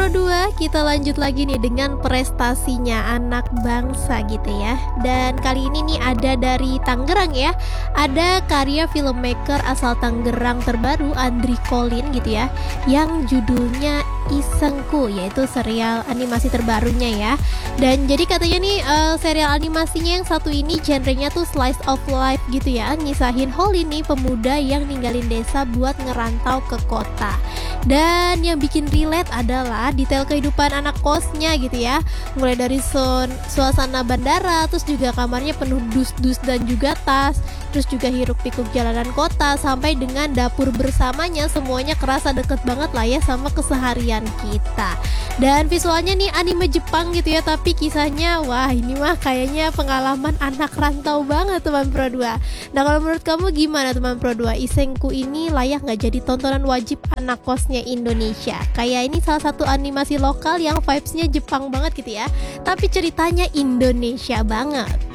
Pro 2, kita lanjut lagi nih dengan prestasinya anak bangsa gitu ya. Dan kali ini nih ada dari Tangerang ya. Ada karya filmmaker asal Tangerang terbaru Andri Colin gitu ya, yang judulnya Isengku, yaitu serial animasi terbarunya ya. Dan jadi katanya nih serial animasinya yang satu ini genrenya tuh slice of life gitu ya, nyisahin Holly nih pemuda yang ninggalin desa buat ngerantau ke kota. Dan yang bikin relate adalah detail kehidupan anak kosnya gitu ya, mulai dari suasana bandara, terus juga kamarnya penuh dus-dus dan juga tas, terus juga hiruk pikuk jalanan kota, sampai dengan dapur bersamanya, semuanya kerasa deket banget lah ya sama keseharian kita. Dan visualnya nih anime Jepang gitu ya, tapi kisahnya wah ini mah kayaknya pengalaman anak rantau banget teman Pro 2. Nah kalau menurut kamu gimana teman Pro 2, Isengku ini layak nggak jadi tontonan wajib anak kosnya Indonesia? Kayak ini salah satu animasi lokal yang vibesnya Jepang banget gitu ya, tapi ceritanya Indonesia banget.